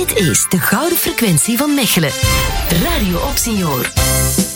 Dit is de gouden frequentie van Mechelen. Radio Opsenior.